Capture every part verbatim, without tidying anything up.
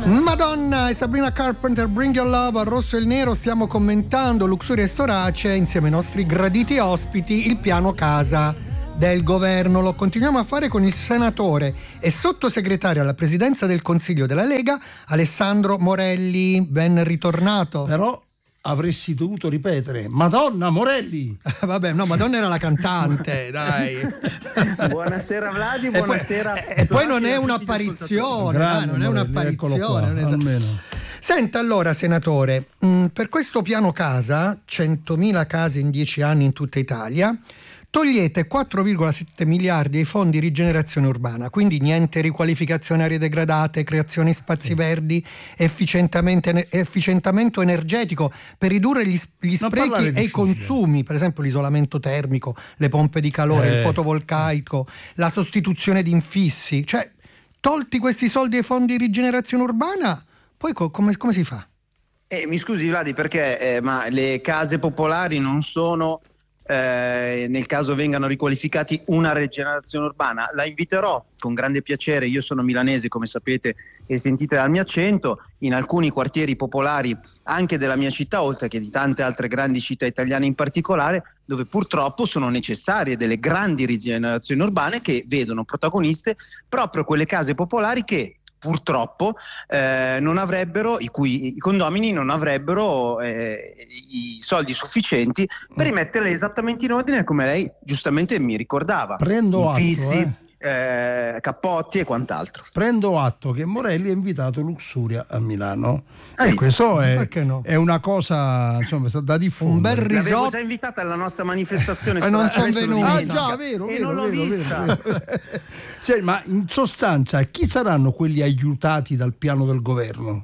Madonna e Sabrina Carpenter, Bring Your Love, al rosso e il nero. Stiamo commentando Luxuria e Storace insieme ai nostri graditi ospiti, il piano casa del governo. Lo continuiamo a fare con il senatore e sottosegretario alla presidenza del Consiglio della Lega, Alessandro Morelli. Ben ritornato. Però avresti dovuto ripetere Madonna Morelli. Vabbè, no, Madonna era la cantante, dai. Buonasera Vladi, buonasera. E poi, e poi non è un'apparizione, dai, non è un'apparizione. Non è almeno. Senta allora, senatore, mh, per questo piano casa, centomila case in dieci anni in tutta Italia, togliete quattro virgola sette miliardi ai fondi rigenerazione urbana, quindi niente riqualificazione aree degradate, creazione spazi verdi, efficientamento, efficientamento energetico per ridurre gli, gli sprechi e i consumi, per esempio l'isolamento termico, le pompe di calore, eh. il fotovoltaico, la sostituzione di infissi. Cioè, tolti questi soldi ai fondi di rigenerazione urbana, poi co- come, come si fa? Eh, mi scusi Vladi, perché eh, ma le case popolari non sono... Eh, nel caso vengano riqualificati, una rigenerazione urbana. La inviterò con grande piacere, io sono milanese come sapete e sentite dal mio accento, in alcuni quartieri popolari anche della mia città, oltre che di tante altre grandi città italiane in particolare, dove purtroppo sono necessarie delle grandi rigenerazioni urbane che vedono protagoniste proprio quelle case popolari che purtroppo eh, non avrebbero, i cui i condomini non avrebbero eh, i soldi sufficienti per rimetterle esattamente in ordine, come lei giustamente mi ricordava. Prendo infissi, atto, eh. Eh, cappotti e quant'altro. Prendo atto che Morelli ha invitato Luxuria a Milano ah, e questo è, Perché no? è una cosa, insomma, da diffondere. Un bel risotto. L'avevo già invitata alla nostra manifestazione e non sono venuti. Ah già, vero, e vero, non l'ho vero, vista. Vero, vero. Cioè, ma in sostanza chi saranno quelli aiutati dal piano del governo?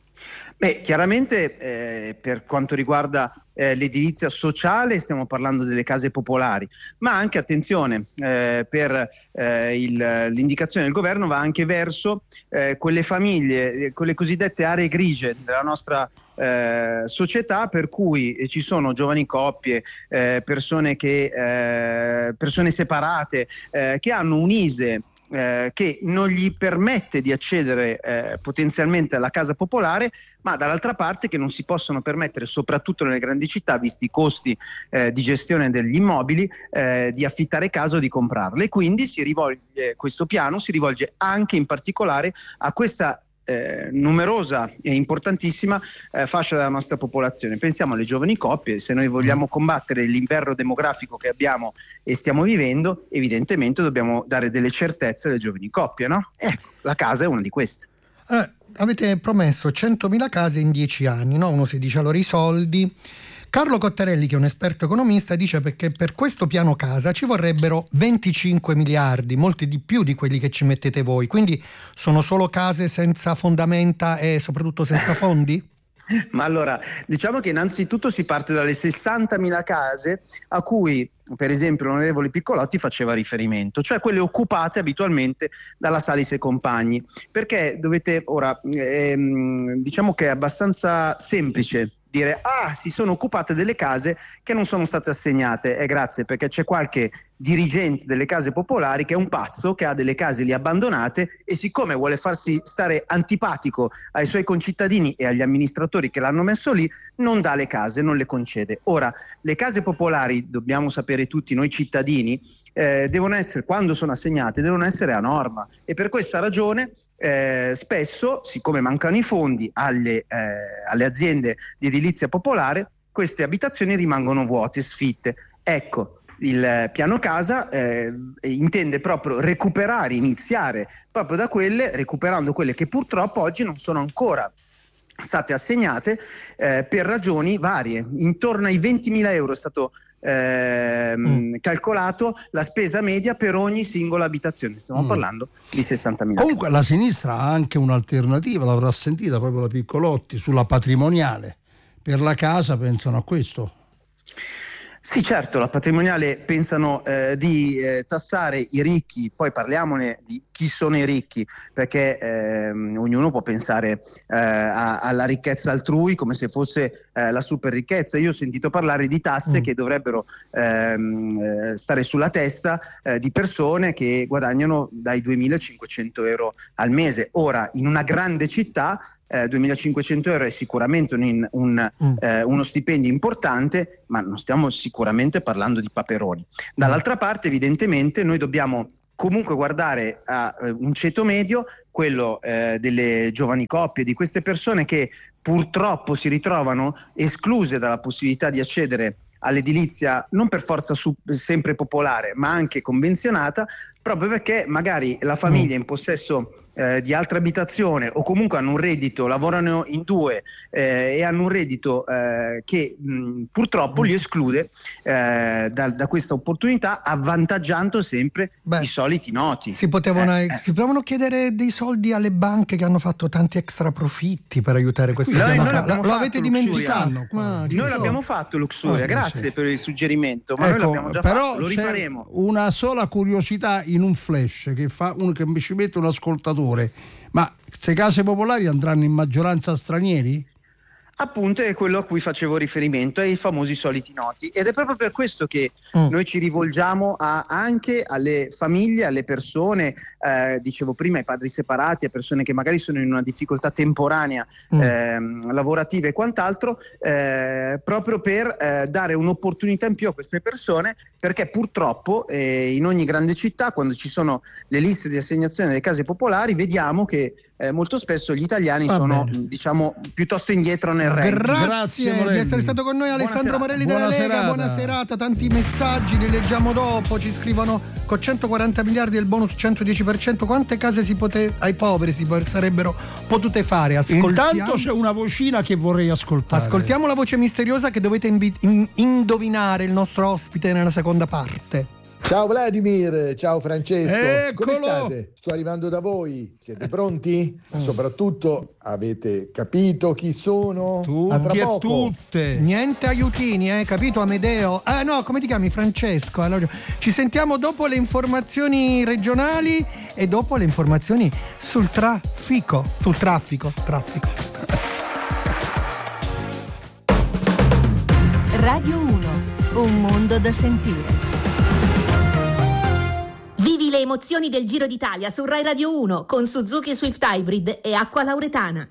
Beh, chiaramente eh, per quanto riguarda eh, l'edilizia sociale stiamo parlando delle case popolari, ma anche, attenzione, eh, per eh, il, l'indicazione del governo va anche verso eh, quelle famiglie, quelle cosiddette aree grigie della nostra eh, società, per cui ci sono giovani coppie, eh, persone, che, eh, persone separate eh, che hanno un I S E Eh, che non gli permette di accedere eh, potenzialmente alla casa popolare, ma dall'altra parte che non si possono permettere, soprattutto nelle grandi città, visti i costi eh, di gestione degli immobili, eh, di affittare casa o di comprarle. Quindi si rivolge, questo piano si rivolge anche in particolare a questa Eh, numerosa e importantissima eh, fascia della nostra popolazione. Pensiamo alle giovani coppie. Se noi vogliamo combattere l'inverno demografico che abbiamo e stiamo vivendo, evidentemente dobbiamo dare delle certezze alle giovani coppie, no? Ecco, la casa è una di queste. Eh, avete promesso centomila case in dieci anni, no? Uno si dice allora i soldi. Carlo Cottarelli, che è un esperto economista, dice perché per questo piano casa ci vorrebbero venticinque miliardi, molti di più di quelli che ci mettete voi. Quindi sono solo case senza fondamenta e soprattutto senza fondi? Ma allora, diciamo che innanzitutto si parte dalle sessantamila case a cui, per esempio, l'onorevole Piccolotti faceva riferimento, cioè quelle occupate abitualmente dalla Salis e compagni. Perché dovete, ora, ehm, diciamo che è abbastanza semplice dire ah si sono occupate delle case che non sono state assegnate. E eh, grazie, perché c'è qualche dirigente delle case popolari che è un pazzo, che ha delle case lì abbandonate e siccome vuole farsi stare antipatico ai suoi concittadini e agli amministratori che l'hanno messo lì, non dà le case, non le concede. Ora, le case popolari, dobbiamo sapere tutti noi cittadini, eh, devono essere, quando sono assegnate, devono essere a norma, e per questa ragione eh, spesso, siccome mancano i fondi alle, eh, alle aziende di edilizia popolare, queste abitazioni rimangono vuote, sfitte. Ecco, il piano casa eh, intende proprio recuperare, iniziare proprio da quelle, recuperando quelle che purtroppo oggi non sono ancora state assegnate eh, per ragioni varie. Intorno ai ventimila euro è stato eh, mm. calcolato la spesa media per ogni singola abitazione. Stiamo mm. parlando di sessantamila. Comunque la sinistra ha anche un'alternativa, l'avrà sentita proprio la Piccolotti, sulla patrimoniale. Per la casa pensano a questo? Sì, certo, la patrimoniale pensano eh, di eh, tassare i ricchi, poi parliamone di chi sono i ricchi, perché ehm, ognuno può pensare eh, a, alla ricchezza altrui come se fosse eh, la super ricchezza. Io ho sentito parlare di tasse mm. che dovrebbero ehm, stare sulla testa eh, di persone che guadagnano dai duemilacinquecento euro al mese. Ora, in una grande città Eh, duemilacinquecento euro è sicuramente un, un, mm. eh, uno stipendio importante, ma non stiamo sicuramente parlando di paperoni. Dall'altra parte, evidentemente, noi dobbiamo comunque guardare a uh, un ceto medio, quello eh, delle giovani coppie, di queste persone che purtroppo si ritrovano escluse dalla possibilità di accedere all'edilizia non per forza su, sempre popolare, ma anche convenzionata, proprio perché magari la famiglia è in possesso eh, di altra abitazione, o comunque hanno un reddito, lavorano in due eh, e hanno un reddito eh, che mh, purtroppo li esclude eh, da, da questa opportunità, avvantaggiando sempre Beh, i soliti noti. Si potevano, eh, si potevano chiedere dei soldi alle banche che hanno fatto tanti extra profitti per aiutare queste noi, noi lo, lo avete dimenticato? Ah, noi so. l'abbiamo fatto Luxuria, oh, grazie sì. per il suggerimento, ma ecco, noi l'abbiamo già però fatto, lo rifaremo. Una sola curiosità in un flash che fa un, che mi ci mette un ascoltatore: ma queste case popolari andranno in maggioranza stranieri? Appunto, è quello a cui facevo riferimento, ai famosi soliti noti, ed è proprio per questo che mm. noi ci rivolgiamo a, anche alle famiglie, alle persone, eh, dicevo prima, ai padri separati, a persone che magari sono in una difficoltà temporanea mm. eh, lavorativa e quant'altro, eh, proprio per eh, dare un'opportunità in più a queste persone, perché purtroppo eh, in ogni grande città, quando ci sono le liste di assegnazione delle case popolari, vediamo che eh, molto spesso gli italiani Va sono bene. diciamo piuttosto indietro nel ranking. Grazie, Grazie di essere stato con noi Alessandro Morelli della buona Lega. serata. Buona serata, tanti messaggi li leggiamo dopo. Ci scrivono: con centoquaranta miliardi e il bonus centodieci per cento quante case si pote- ai poveri si sarebbero potute fare? Ascoltiamo. Intanto c'è una vocina che vorrei ascoltare. Ascoltiamo la voce misteriosa che dovete invi- in- indovinare il nostro ospite nella seconda parte. Ciao Vladimir, ciao Francesco. Eccolo! Come state? Sto arrivando da voi, siete pronti? Soprattutto avete capito chi sono? Tutti e tutte. Niente aiutini, eh, capito Amedeo? Ah no, come ti chiami? Francesco. Allora, ci sentiamo dopo le informazioni regionali e dopo le informazioni sul traffico. Sul traffico, traffico. Radio uno, un mondo da sentire. Vivi le emozioni del Giro d'Italia su Rai Radio uno con Suzuki Swift Hybrid e Acqua Lauretana.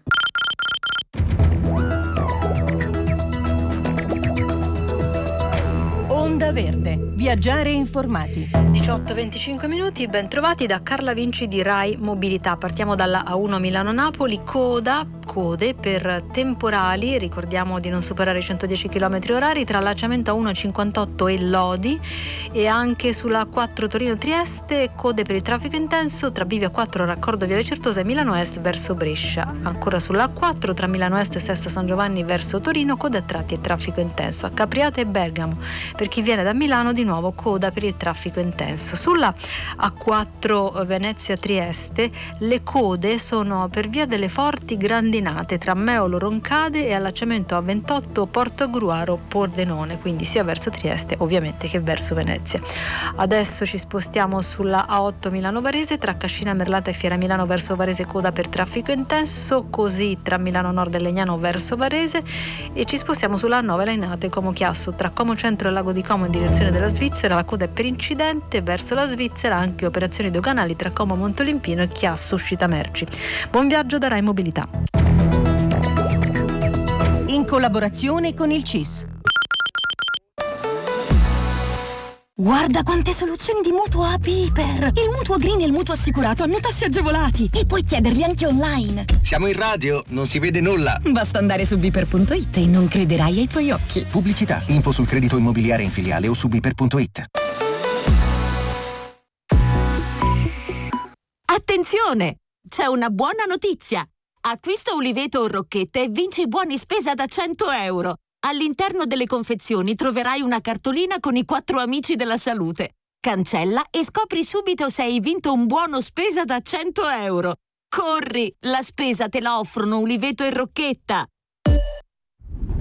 Onda Verde, viaggiare informati. diciotto venticinque minuti, ben trovati da Carla Vinci di Rai Mobilità. Partiamo dalla A uno Milano-Napoli, coda, code per temporali, ricordiamo di non superare i centodieci chilometri orari tra l'allacciamento A uno cinquantotto e Lodi, e anche sulla A quattro Torino-Trieste, code per il traffico intenso tra Bivio A quattro raccordo Viale Certosa e Milano Est verso Brescia. Ancora sulla A quattro tra Milano Est e Sesto San Giovanni verso Torino, code a tratti e traffico intenso. A Capriate e Bergamo, per chi viene da Milano, di nuovo coda per il traffico intenso. Sulla A quattro Venezia-Trieste le code sono per via delle forti grandinate tra Meolo Roncade e allacciamento A ventotto Portogruaro-Pordenone, quindi sia verso Trieste ovviamente che verso Venezia. Adesso ci spostiamo sulla A otto Milano-Varese tra Cascina Merlata e Fiera Milano verso Varese, coda per traffico intenso, così tra Milano Nord e Legnano verso Varese, e ci spostiamo sulla A nove Lainate Como Chiasso tra Como Centro e Lago di Como in direzione della Svizzera, la coda è per incidente verso la Svizzera, anche operazioni doganali tra Como Montolimpino e Chiasso Uscita Merci. Buon viaggio da Rai Mobilità. In collaborazione con il C I S. Guarda quante soluzioni di mutuo a Piper! Il mutuo green e il mutuo assicurato hanno tassi agevolati e puoi chiederli anche online. Siamo in radio, non si vede nulla. Basta andare su biper punto it e non crederai ai tuoi occhi. Pubblicità, info sul credito immobiliare in filiale o su biper punto it. Attenzione! C'è una buona notizia! Acquista uliveto o rocchette e vinci buoni spesa da cento euro. All'interno delle confezioni troverai una cartolina con i quattro amici della salute. Cancella e scopri subito se hai vinto un buono spesa da cento euro. Corri, la spesa te la offrono uliveto e rocchetta. C'è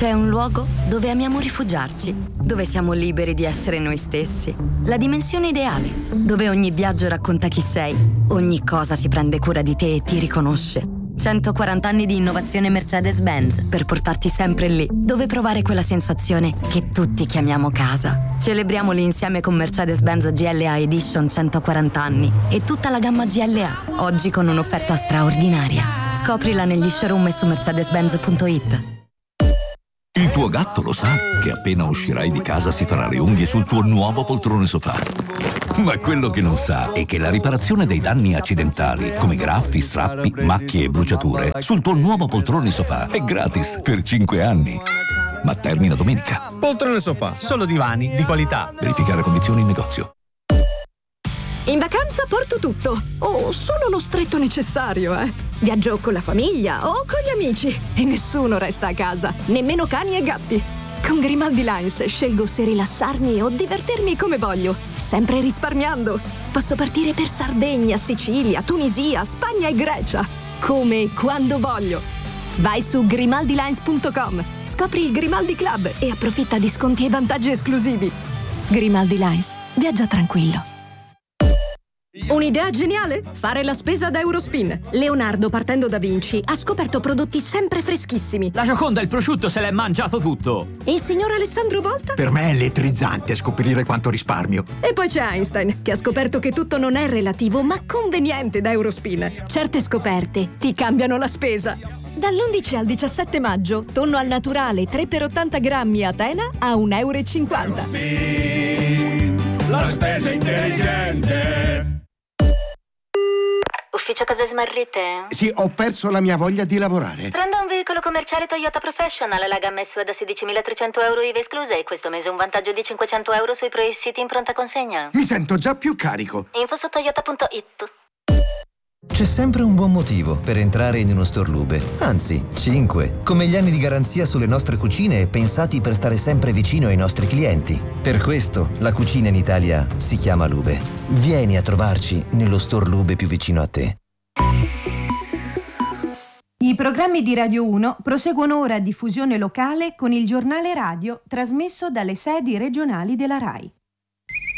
C'è un luogo dove amiamo rifugiarci, dove siamo liberi di essere noi stessi. La dimensione ideale, dove ogni viaggio racconta chi sei, ogni cosa si prende cura di te e ti riconosce. centoquaranta anni di innovazione Mercedes-Benz per portarti sempre lì, dove provare quella sensazione che tutti chiamiamo casa. Celebriamoli insieme con Mercedes-Benz G L A Edition centoquaranta anni e tutta la gamma G L A, oggi con un'offerta straordinaria. Scoprila negli showroom e su mercedes benz punto it. Il tuo gatto lo sa che appena uscirai di casa si farà le unghie sul tuo nuovo poltrone sofà. Ma quello che non sa è che la riparazione dei danni accidentali, come graffi, strappi, macchie e bruciature, sul tuo nuovo poltrone sofà è gratis per cinque anni. Ma termina domenica. Poltrone sofà, solo divani di qualità. Verificare condizioni in negozio. In vacanza porto tutto, o solo lo stretto necessario, eh. Viaggio con la famiglia o con gli amici e nessuno resta a casa, nemmeno cani e gatti. Con Grimaldi Lines scelgo se rilassarmi o divertirmi come voglio, sempre risparmiando. Posso partire per Sardegna, Sicilia, Tunisia, Spagna e Grecia, come e quando voglio. Vai su grimaldi lines punto com, scopri il Grimaldi Club e approfitta di sconti e vantaggi esclusivi. Grimaldi Lines, viaggia tranquillo. Un'idea geniale? Fare la spesa ad Eurospin. Leonardo, partendo da Vinci, ha scoperto prodotti sempre freschissimi. La Gioconda, il prosciutto, se l'è mangiato tutto. E il signor Alessandro Volta? Per me è elettrizzante scoprire quanto risparmio. E poi c'è Einstein, che ha scoperto che tutto non è relativo, ma conveniente da Eurospin. Certe scoperte ti cambiano la spesa. Dall'undici al diciassette maggio, tonno al naturale tre per ottanta grammi a Tena a un euro e cinquanta. La spesa intelligente. Ufficio case smarrite? Sì, ho perso la mia voglia di lavorare. Prendo un veicolo commerciale Toyota Professional, la gamma S U V da sedicimilatrecento euro I V A escluse e questo mese un vantaggio di cinquecento euro sui pre-siti in pronta consegna. Mi sento già più carico. Info su toyota punto it. C'è sempre un buon motivo per entrare in uno store Lube. Anzi, cinque. Come gli anni di garanzia sulle nostre cucine pensati per stare sempre vicino ai nostri clienti. Per questo la cucina in Italia si chiama Lube. Vieni a trovarci nello store Lube più vicino a te. I programmi di Radio uno proseguono ora a diffusione locale con il giornale radio trasmesso dalle sedi regionali della RAI.